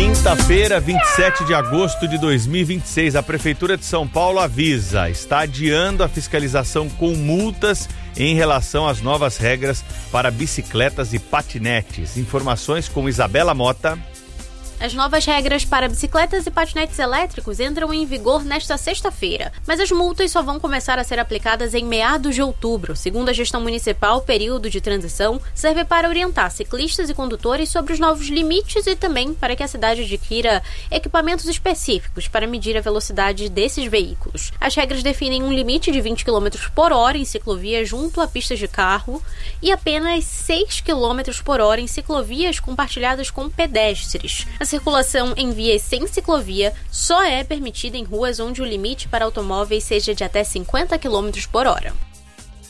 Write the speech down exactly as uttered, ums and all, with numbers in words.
Quinta-feira, vinte e sete de agosto de dois mil e vinte e seis, a Prefeitura de São Paulo avisa, está adiando a fiscalização com multas em relação às novas regras para bicicletas e patinetes. Informações com Isabela Mota. As novas regras para bicicletas e patinetes elétricos entram em vigor nesta sexta-feira, mas as multas só vão começar a ser aplicadas em meados de outubro. Segundo a gestão municipal, o período de transição serve para orientar ciclistas e condutores sobre os novos limites e também para que a cidade adquira equipamentos específicos para medir a velocidade desses veículos. As regras definem um limite de vinte quilômetros por hora em ciclovias junto a pistas de carro e apenas seis quilômetros por hora em ciclovias compartilhadas com pedestres. A circulação em vias sem ciclovia só é permitida em ruas onde o limite para automóveis seja de até cinquenta quilômetros por hora.